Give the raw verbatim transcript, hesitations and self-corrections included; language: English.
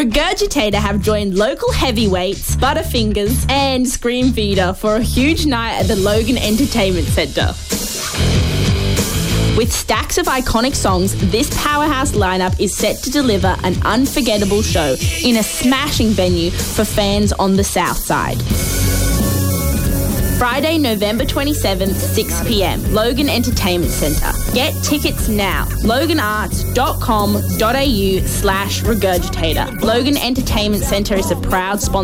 Regurgitator have joined local heavyweights, Butterfingers and Scream Feeder for a huge night at the Logan Entertainment Centre. With stacks of iconic songs, this powerhouse lineup is set to deliver an unforgettable show in a smashing venue for fans on the South Side. Friday, November twenty-seventh, six p.m, Logan Entertainment Centre. Get tickets now. loganarts.com.au slash regurgitator. Logan Entertainment Centre is a proud sponsor